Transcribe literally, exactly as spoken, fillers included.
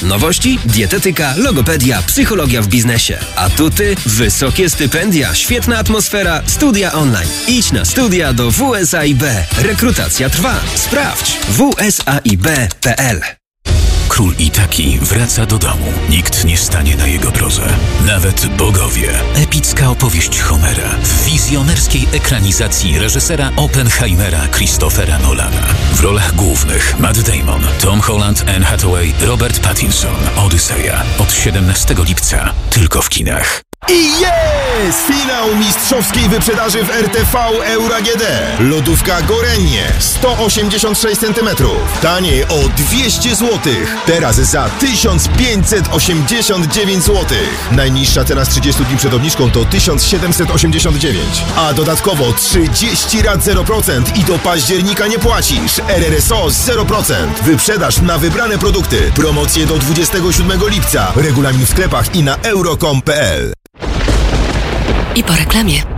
Nowości, dietetyka, logopedia, psychologia w biznesie. Atuty, wysokie stypendia, świetna atmosfera, studia online. Idź na studia do W S A I B. Rekrutacja trwa. Sprawdź w s a i b kropka p l. Król Itaki wraca do domu. Nikt nie stanie na jego drodze. Nawet bogowie. Epicka opowieść Homera w wizjonerskiej ekranizacji reżysera Oppenheimera Christophera Nolana. W rolach głównych Matt Damon, Tom Holland, Anne Hathaway, Robert Pattinson. Odyseja. Od siedemnastego lipca. Tylko w kinach. I jest! Finał mistrzowskiej wyprzedaży w R T V Euro A G D. Lodówka Gorenie sto osiemdziesiąt sześć centymetrów. Taniej o dwieście złotych. Teraz za tysiąc pięćset osiemdziesiąt dziewięć złotych. Najniższa cena z trzydziestu dni przed obniżką to tysiąc siedemset osiemdziesiąt dziewięć. A dodatkowo trzydzieści rat zero procent i do października nie płacisz. R R S O zero procent. Wyprzedaż na wybrane produkty. Promocje do dwudziestego siódmego lipca. Regulamin w sklepach i na euro kropka com kropka p l. I po reklamie.